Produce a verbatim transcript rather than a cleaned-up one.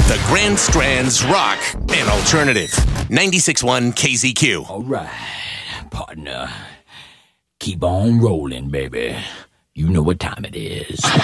The Grand Strands Rock and Alternative. ninety-six point one K Z Q. All right, partner. Keep on rolling, baby. You know what time it is.